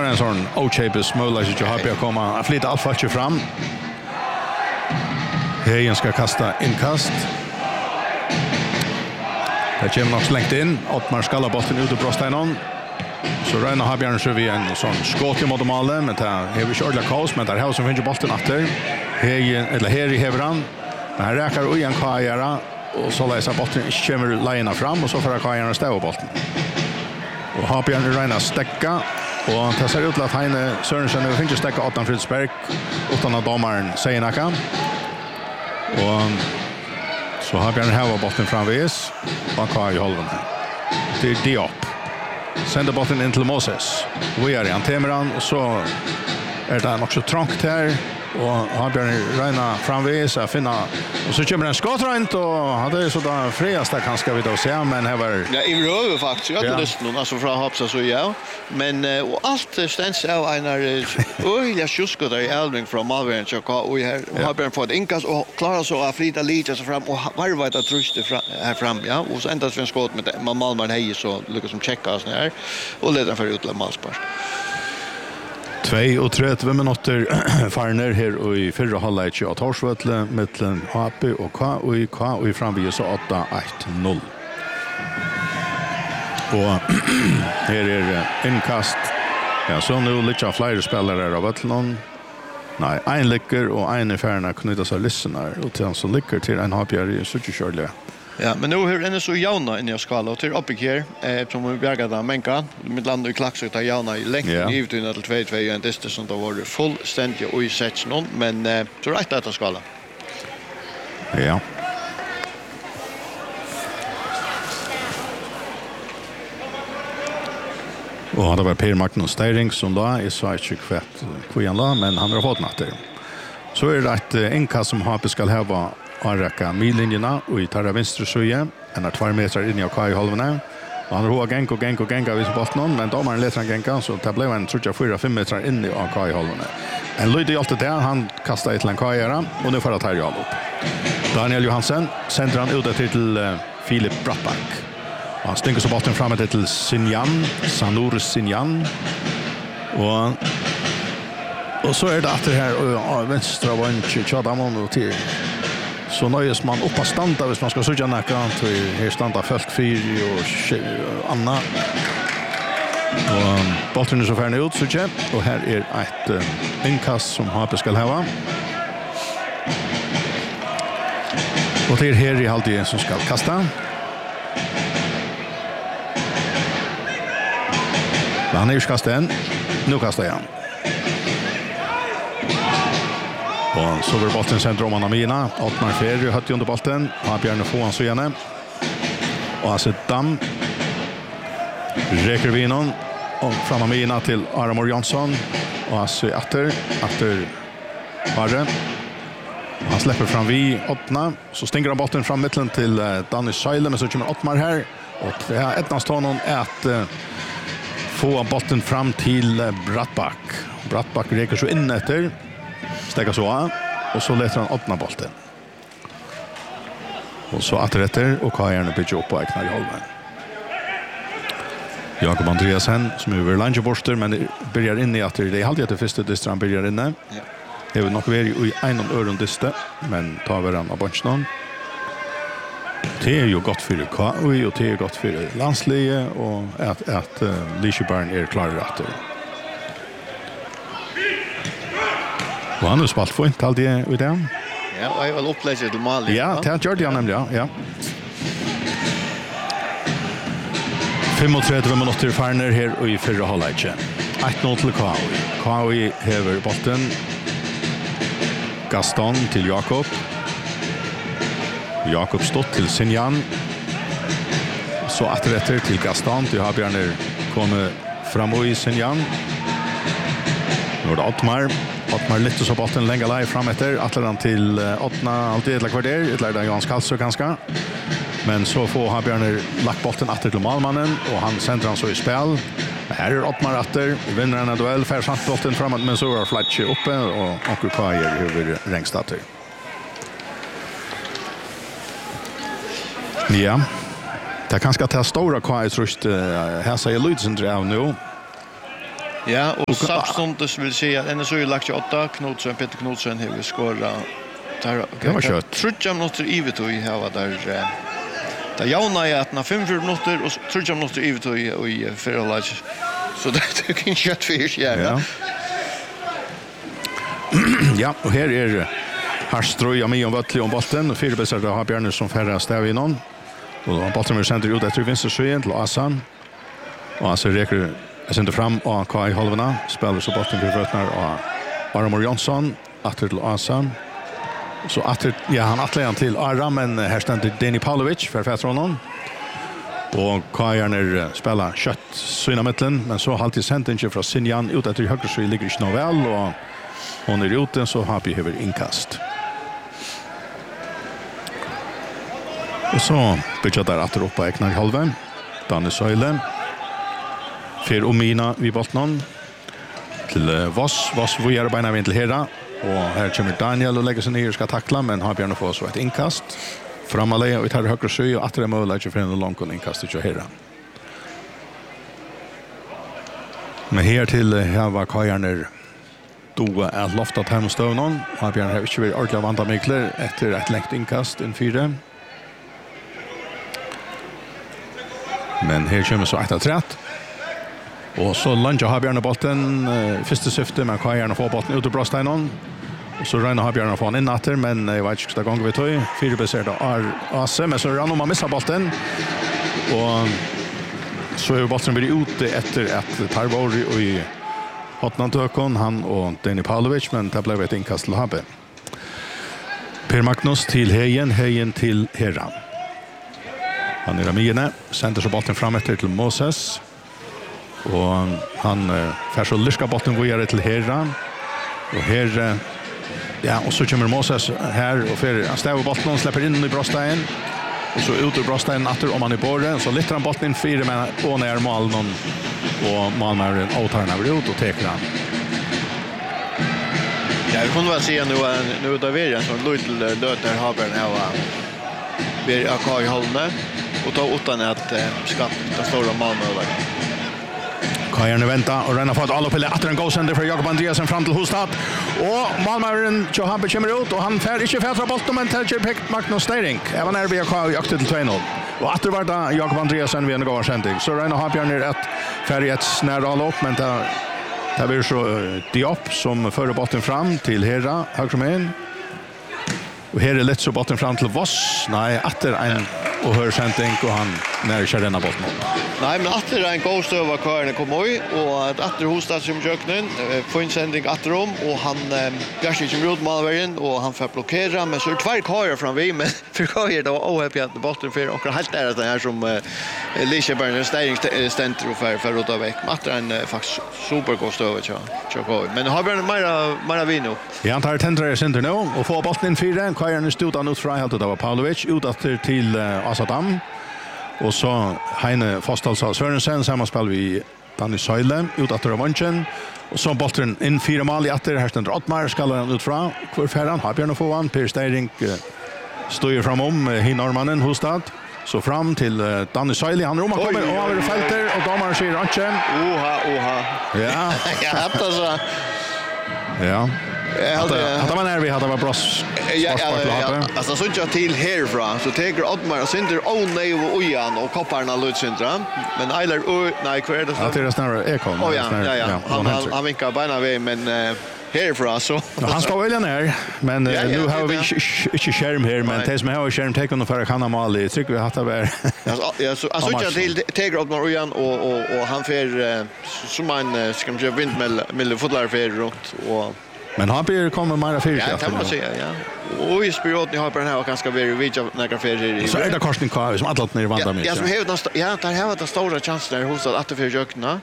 en sån ochapes möjlighet att Habia komma flytta allt fallet fram. Hejen ska kasta inkast. Det kommer nog slängt in. Ottmar skallar bollen ut ur bröststenen. Så Reina Habjörn så vi en sån skott mot målet, men det har vi ordentligt kaos, men där har som finns bollen åter. Hejen eller här i Heveran. Men han räkar igen Kajara och så läser bollen inte kommer lägga fram och så får Kajara stäva bollen. Och Habjörn Reina stäcka och det ser ut till att Heine Sörensen nu finns stäcka åt Fridsberg utan att domaren säger något. Och så Habjörn här var bollen framvis och Kajara håller den. Det är Diop. Sänder bollen in till Moses. Vi är i Antemeran och så är det också trångt här. Och Habjörn Reina framvis att finna. Och så kommer en skottrent och hade ju sådär friaste kanske vi då se, men här var ja i röv faktiskt jag hade lyssnat alltså från Hapsa så ja, men och allt ständs av en oj jag skuskar där i Elving från Malvern så och här Habjörn fått inkas och klarar så att flytta lite så fram och varva att trusta här fram ja och så ända för en skott med Malmön hej så lyckas som checka oss ner och leder för ut målspark. 32 minuter farner här i förra halvlek av Torsvötle mellan HP och KUI framvis så 8-1-0. Och här är inkast. Ja, så nu lite fler spelare av Vötlån. Nej, en lycker och en är färna knyta sig lyssnar och till han som lycker till en Habjörn så körliga. Ja, men nu är det så jauna inne i skala och till uppe här som vi bjärgar där Menka med land och klax ut jauna i längden i utvinna till 2-2 och det som då var fullständigt och i sets någon men så rätt att skala. Ja. Och det var Per Magnus Steiring som då är så att kvinnla men han har fått natter. Så är det att inkast som Hape ska ha Arraka millinjerna och i tarra vänster sjöje en 2 meter in i Kaj-halvorna. Han har gänga vid botten men domaren letar gänga så det blev en 3-4-5 meter in i Kaj-halvorna. En lyder alltid där han kastar till en Kajara och nu får det här upp. Daniel Johansen sänder han ut till Filip Brattback. Han stänker så botten fram till Sanur Sinjan. Och så är det att det här vänstra var en Chadamon och till så nöjes man upp att standa hvis man ska söka näka till här standa folk 4 och Anna. Och bollen är så färdig ut så och här är ett inkast som Hape ska ha. Och det är här i halvtid som ska kasta. Men han är ju kastat än. Nu kastar jag. Och så var bollen sen drar man Amina. Ottmar Ferry hade under bollen. Habjörn får han så igen. Och alltså Dam. Räcker vi någon. Och fram Amina till Aramor Jansson. Och alltså efter Harre. Han släpper fram vid Ottna. Så stänger han bollen fram mitten till Danny Seile. Men så kommer Ottmar här. Och det här ettnastonen är att få bollen fram till Brattback. Brattback räcker så in efter. Stäcka så och så letar han öppna bollen. Och så återrätter och Kajerne pitcher upp på Eknar i Holmen. Jakob Andreasen som är över Langeborster men börjar in i att det är alltid att det första distran börjar inne. Ja. Det är nog varit i en av öron diste men tar vi den av bunchen. Det är ju gott för KUI och det är gott för landsliga och att Liseberg är klar rätt. Och han har spalt för inte alltid vid den. Ja, och jag vill uppläsa till Mali. Ja, det har gjort jag nämligen, ja. 35 minuter farner här och i förra halvlek. 1-0 till KUI. KUI häver bollen. Gaston till Jakob. Jakob stått till Sinjan. Så återrätter till Gaston. Du har Björner kommit fram och i Sinjan. Nu är det Ottmar lite så bollen länge live fram efter Atlan till Ottna alltid ett kvarter ett lärdar Johan Skalsö ganska men så får Habjörner lagt bollen åter till målmannen och han sänder han så i spel. Här är Ottmar åter vinner en duell för samt bollen framåt men så är Fletcher uppe och Onkel Kajer över Rängstad. Ja. Det kanske ta stora Kajer trust här säger Ludsen draw nu. Ja, och samstundes vill säga att så är lagt 8 Knutsen Peter Knutsen har skårat. Det var kött. 30 minuter i vet och här där där jauna är att 5 minuter och 30 minuter i vet och i förlag. Så det kan kött för ja. Ja, och här är Harstrøy med om vattlig om bollen och fyra besökare har Bjørne som färre stäv i någon. Och bollen är sänd ut efter vänster sjön till Asan. Och alltså räcker sänder fram och Kai Halvena spelar så bollen blir fötnar och Aramor Jonsson åter till Asan. Så åter han atlejan till Aram men här ständer Deni Pavlovic för honom. Och Kajarner spelar kött syna mitten men så har alltid sänt inte från Sinjan ut efter höger så ligger inte väl och hon är ute så har vi över inkast. Och så börjar där att ropa Eknar halven. Danne Söyle. För Omina vid bollen. Till Voss vi är beina vid till Hera. Och här kommer Daniel och lägger sig ner och ska tackla men har Bjørne få så ett inkast. Framale och tar höger sjö och att det är möjligt för en lång inkast till Hera. Men här till här var Kajarner då är loftat hem stövnon. Har Bjørne har inte varit ordentligt vant mikler efter ett längt inkast in 4. Men här kommer så 1-3. Och så lunge har Bjørne bollen första syfte med Kajarner få bollen ut ur Brosteinon. Och så Reine har Bjørne få den in åter men jag vet inte gånger vi tog. 4 beserta AC men så Rano man missar bollen. Och så är bollen blir ute efter att Tarvori och i Hotnan Tökon, han och Deni Pavlovic, men det blev ett inkast till Habbe. Per Magnus till Hejen till Hera. Han är Amine, sänder så bollen fram efter till Moses. Och han får så lyska bollen vidare till Hera. Och här, ja, och så kommer Moses här och för stäver bollen och släpper in i Brostein. Och så ut ur Brostein åter om han är borre. Så lyfter han bollen in 4 men och ner mål någon. Och Malmö åtarna över ut och teker han. Ja, vi kunde väl se nu där vi är en sån liten löter Habern här var. Vi är AK i Holme och ta utan att skapa den stora Malmö över. Kajarne vänta och renna för att alla pille att den går sönder för Jakob Andreasen fram till Hostad. Och Malmören Johan kommer ut och han fär inte färdra bollen men tar Magnus Steiring. Även när vi har jakt till 2-0. Och att det var där Jakob Andreasen vid en gårdssändning. Så Reine har Bjørne ett färg ett snärall upp men det blir så Diop som för bollen fram till Hera högermen. Och här är lätt så bollen fram till Voss. Nej, att det är en och hör sändning och han när kör denna bollen. Nej, men att det är en god stöv av Kajarne kommer i och att det hostar som jöknen får en sändning atterom och han Björsi kommer ut Malmören och han får blockera men så är två Kajar fram vi men för Kajar då ohäppig att bollen för och helt är det här som Liseberg Steiring ständer och för rota väck. Att det är en faktiskt supergod stöv Kajar. Men har Björn mera vino. Ja, han tar tändare center nu och får bollen in 4. Kajarne stod han ut från helt det var Pavlovic ut till Asadam. Och så Heine Fostalsa Sørensen sammanspel vi Danny Söyle ut att revanchen och så bollen in 4 mål i åter här ständer Ottmar skallar han ut från för färran har Bjørne få han Per Steiring står fram hinnormannen Hostad så fram till Danny Söyle han Roma kommer över fältet och domaren säger ranchen Oha ja hade så ja hade man när vi hade var bra alltså så jag till härifrån så tar Oddmar och synder nej och ojan och kopparna Lutsindra men Eiler nej kvar det så det är snarare Ekholm ja han vinkar bena väg men härifrån så han ska välja ner men nu har vi inte skärm här men det som har skärm tar kunna för kan mål i tryck vi har haft där ja så jag till tar Oddmar ojan och han för som en ska man vindmill fotlar för runt och men han blir kommer mera fyrt. Ja, kan man säga, ja. Och i spirit ni har på den här ganska väl vidja några färger. Så är det korsning kvar som allt ner vandrar med. Ja, som där har det stora chansen där hos att det för jökna.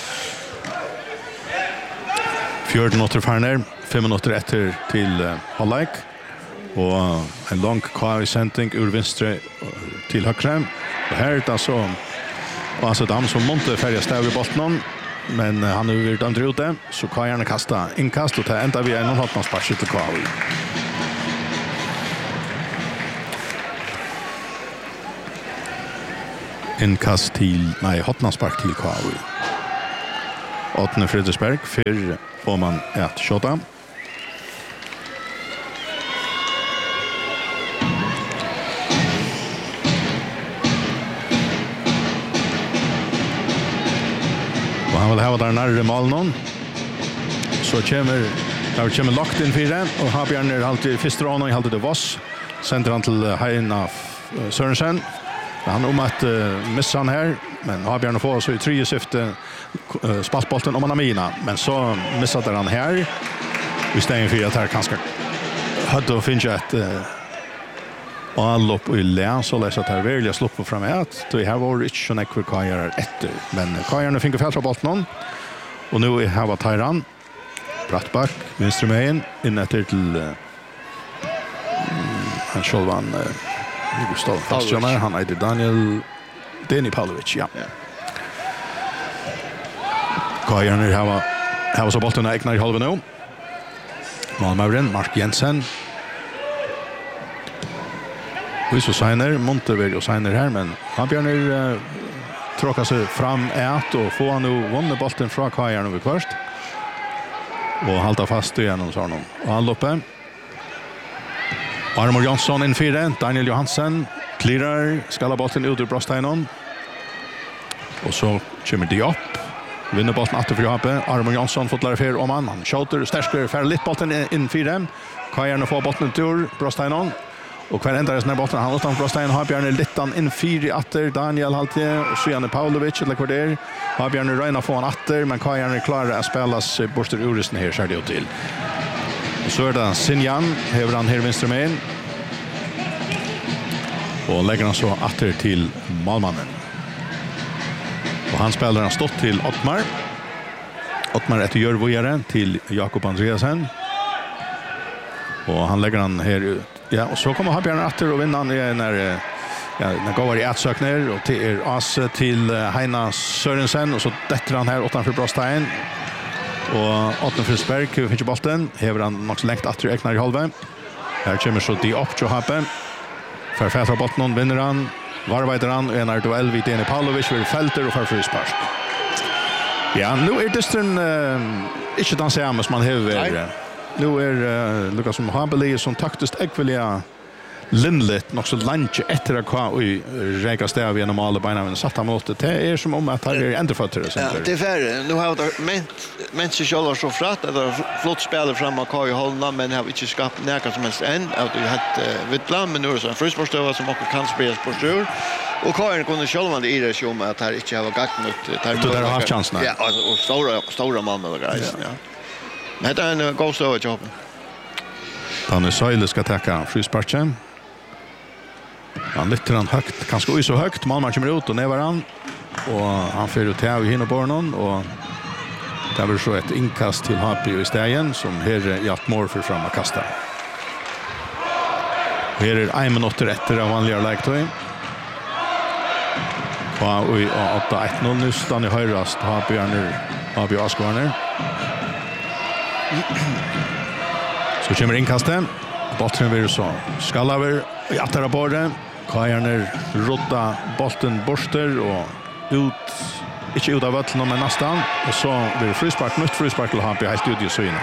14 minuter farner, 5 minuter efter till halvlek. Och en lång kvar sändning ur vänstra till höger. Och här är det så alltså dam som monte färja stäv i bollen. Men han har ju dömt ut det så kan gärna kasta inkast och ta ända vi en hotman spark till kvar. Inkast till hotman spark till kvar. 8. Fredriksberg för får man ett skjuta. Och han vill ha där närmare mål någon. Så kommer lagt in för det och har Björn alltid första rundan i halvtid Voss. Sänder han till Heina Sørensen. Han att missa han här, men har Björn får så i tredje syfte spaltbollen om man har mina, men så missade han här. Vi stänger för att här kanske hade att finna ett allop i län så läs att här välja slå på framåt. Då här var inte så näkvar Kajar efter, men Kajarna fick fälta bollen och nu har vi Tyran Brattback vänster med in efter till han Sjolvan Gustav Fastjammer, han heter Dani Pavlovic, ja. Kajarna har så bollen ägnar i halva nu. Malmören, Mark Jensen. Vi så signer, Montevideo signer här, men han björnar tråkar sig fram och får han nu vunnit bollen från Kajarna vid först. Och halta fast igenom så honom. Och han loppar. Armor Jansson in 4, Daniel Johansen clearar, skallar bollen ut ur Brosteinen. Och så kommer Diop. Vinner bollen åter för Jape. Armor Jansson fotlar för om han skjuter stärskare för lite bollen in 4. Kajarna får bollen ur Brosteinen. Och kvar ändrar den här bollen han utan Brosteinen har Björn Littan in 4 åter Daniel Haltie och Sujane Pavlovic eller kvar där. Har Björn Reina får han åter men Kajarna klarar att spelas borster uristen här så det till. Så är det Sinjan, häver han här vänster med in. Och lägger han så åter till Malmannen. Och han spelar han stått till Ottmar. Ottmar efter Jörvojare till Jakob Andreasen. Och han lägger han här ut. Ja, och så kommer Habjörn åter och vinner när går i ätsökner och till As till Heina Sørensen och så dätter han här utanför Brostein. Och Åtten Frisberg finns ju bollen. Häver han också längt att räknar i halva. Här kommer så Diop till Happe. För fätra bollen vinner han. Varvajder han och en duell vid Dani Pavlovic vid fälter och för frispark. Ja, nu är distren inte den samma som man häver. Nu är Lukas Mohabeli som taktiskt äggvilliga linligt nog så lunch efter att kvar i räka stäv genom alla beina men satt han mot det är som om att han är ändfötter så. Ja, det är fair. Nu har det men sig själva så fratt att det flott spelar fram och Kai hålla men har inte skapat näka som helst än att det hade vittla men nu så en frisparksstöva som också kan spelas på styr. Och Kai kunde själva det i det som att här inte har gått mot där har haft chansen. Ja, och stora man eller grejer, ja. Men det är en god stöva jobb. Danne Söyle ska tacka frisparken. Han lyfter han högt, kanske så högt. Malmö kommer ut och nevar han. Och han får ut här i hinnebornen. Och det blir så ett inkast till Happy i stegen som här Jatt Morfer fram och kastar. Här är 1 minut efter av vanliga lägtøy. Och i 8-1-0 nu stannar i höjrast Happy Askvarner. Så kommer inkastet. Bollen blir så skallaver i attara bordet. Kajarner rodda bollen borster och inte ut av vattnet men nästan. Och så blir det frispark, nytt frispark till Hampy helt ut i syne.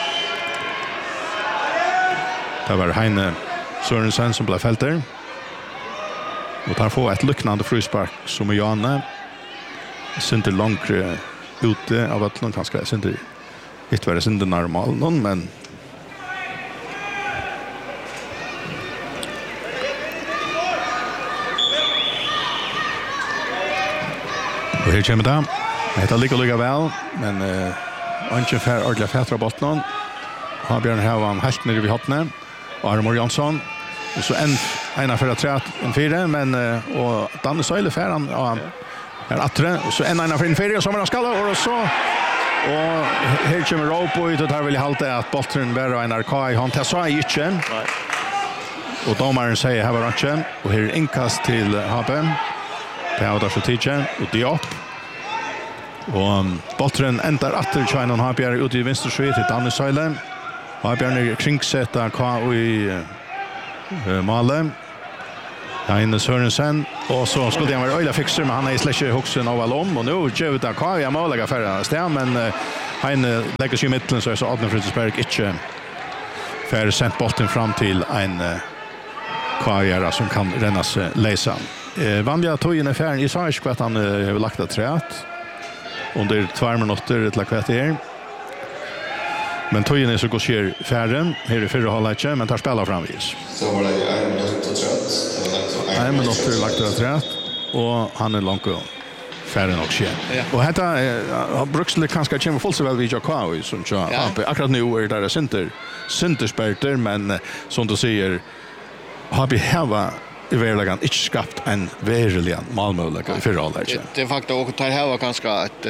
Det var Heine Sørensen som blev fälter. Och tar få ett lycknande frispark som är Janne. Synter långt ute av vattnet. Han ska synter inte vara synter normal någon men och här kommer det. Det ligger lika väl, men ungefär ordentligt fätra botten. Har Björn här var helt nere vid hoppnen. Armor Jansson. Och så en för att trät en 4, men och Danne Söyle färran och här attre och så en för en 4 som man ska och så och här kommer Ropo ut och där vill jag halta att bollen bara en arkai han tar så inte. Och domaren säger här var inte och här är inkast till Haben. Det har där så teacher och Diop. Och bollen ändar åter China har Björn ut i vänster sida till Danne Söyle. Har Björn kringsätta kvar i Malmö. Heine Sørensen, og så skulle han være øyla fixer, men han er i slett hoksen av allom, og nå gjør vi det hva jeg må legge færre sted, men Heine legger seg i midtelen, så er så Adne Fritzberg ikke færre sendt bolten fram til en kvargjæra som kan rennes leisa. Vanliga tøyen er færre, jeg sa ikke hva han har lagt det treet, under 2 minutter til hva det er. Men tøyen er så god skjer færre, her i 4 halvlek, men tar spiller framvis. Så var det 1 minutt og 30. 1 minutt lagt det treet, og han er langt færre nok skjer. Ja. Og dette Bruksel kanskje kommer fullt så vel vid Jakau, som akkurat nå er det sintersperter, men som du sier, har vi heva i verlegan ikke skapt en verlig malmøylega i 4 halvlek. Det er faktiskt och tar här var ganska ett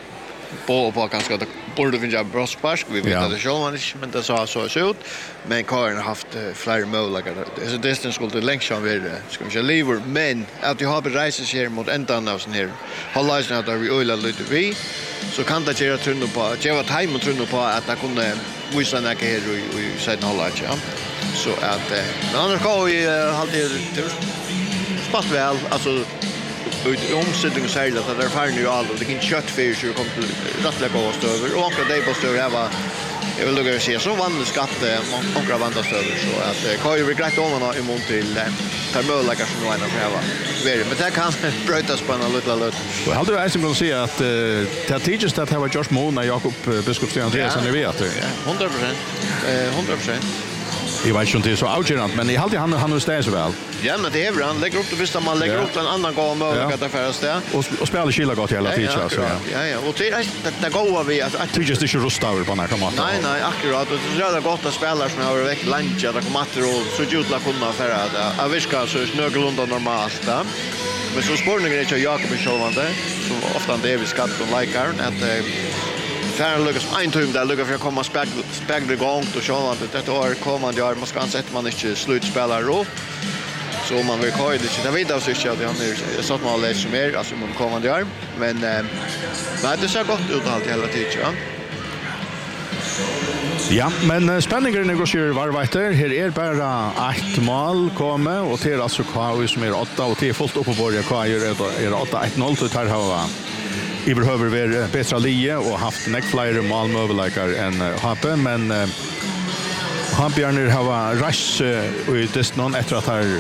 på ganska att borde finna brospark vi vet att det själv man inte men det så ut men Karin har haft flera möjligheter. Så distance skulle det längst som vi ska vi lever men att du har bereisat sig mot ändan av sån här hållisen att vi öla lite vi så kan det göra trunna på ge vad time och trunna på att det kunde visa när det här i sedan hållet ja. Så att men annars går vi alltid spast väl alltså omsättning säger att det är färdigt ju allt och det kan köttfisk och kommer till rättliga gåstöver och akkurat det på stöver jag vill lugga se så vanligt skatt och vandra stöver så att kan ju grejt om man emot till termölagar som nu är pröva. Men det kan brötas på en liten. Och hade du ens kunna se att det teaches att det var Josh Mona Jakob Biskopsten Andreas ni vet. 100%. 100%. Jag vet inte det så avgörande men i alltid han är stäs väl. Ja men det är han lägger upp det första man lägger upp en annan gång möjlighet att affäras där. Och spelar skilla gott hela tiden alltså. Ja. Och det går vi alltså att just det rusta över på när kommer. Nej, akkurat. Det är gott att spela som har väck lunch att komma till och så jutla kunna affära att jag viskar så snöglunda normalt då. Men så spårningen är ju Jakob i självande som ofta det är vi skatt och likar att Färre lyckas en tum där lyckas för att komma spegla igång och så att det år kommande år man ska ansett man inte slutspelare då. Så man vill ha det. Det vet jag så inte att han är så att man läser mer alltså man kommande år. Men nej det ser gott ut allt hela tiden ja. Ja, men spänningen går ju varviter. Här är bara 8 mål komma och till alltså KU som är 8 och till fullt upp på borgen KU är 8-1-0 till här har Iberhöver ver bättre lie och haft neckflyer Malmö-överläkar än Happe, men Hampbjörner har rush i distan efter att här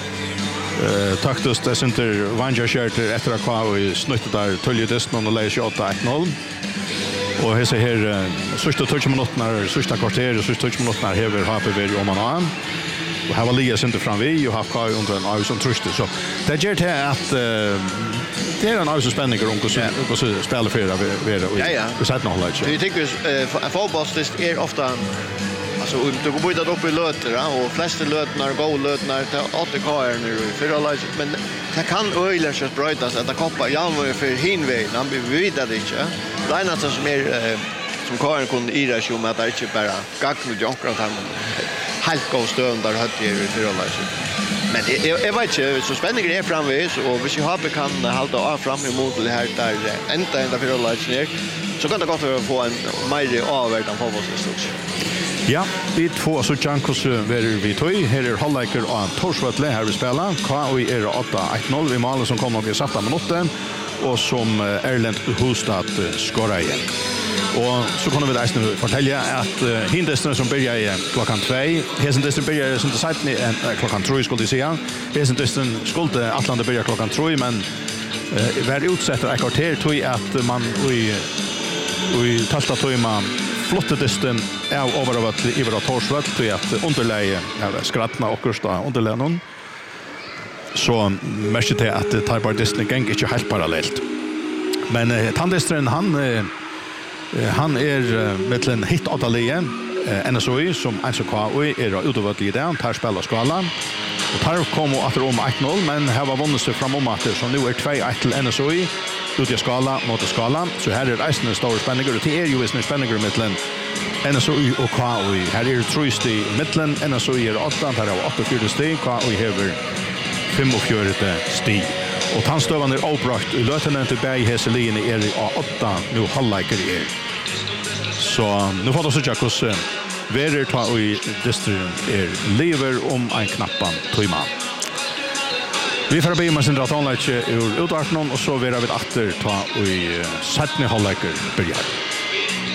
taktiskt center Vanja Scherter efter att ha snuttat där tölje distan och läser 8-1-0. Och här ser sista 20 minuterna, sista kvarter och sista 20 minuterna häver Happe ver om man har. Och här var Lias inte fram vi och har under en av som tröste så det gör det att det är en av så spänning om hur så spelar för det och så att nog lite. Vi tycker fotbollstest är ofta alltså det går bort upp i löter och flesta lötnar gå lötnar till 8K nu för alla men det kan öjla så brötas att koppa jag var för hinväg när vi vet det inte. Läna så mer som Karin kunde ira sig om att det inte bara gagna jonkrat han helt gå stund där hade ju för alla men jag vet inte så spännande är framvis och hvis jag har kan hålla av fram emot det här där ända för alla ner så kan det gå för att få en mer avvärdan på vad det står. Ja, vi två så chankos vi tog här är halvleker och Torsvatle här vi spelar. KU är 8-1-0 vi mål som kommer att sätta minuter och som Erlend Hustad skorar igen. Och så kan vi läsa nu fortälja att hindesten som börjar klockan 2. Hindesten börjar som det sagt klockan 3 skulle jag säga. Hindesten skulle Atlanta börja klockan 3 men var utsatt ett kvarter tog att man i tasta tog man flottedisten är överallt i våra Torsvall tog att underläge skrattna och kursta underlänon. Så märkte det att Tybar Disney gäng inte helt parallellt. Men tandestren han är mellan hit och Dalie NSOI som alltså KU är utöver det där tar spelar skalan och tar kommer att om 1-0 men här var vunnit sig fram om att så nu är 2-1 till NSOI ut i skala mot skalan så här är det en stor spänning och det är ju en spänning mellan NSOI och KU här är det trust i mitten NSOI är 8 här är 8-4 steg KU häver 45 steg och tandstövande är avbrakt i lötenen till Berg Heselin är i 8 nu halvleker är så nu får det så Jakobs verer ta i distrikten är lever om en knappan tojma. Vi får be med sin ratonleke ur utvartnon, og så vil vi atter ta i 17 halvleker börjar.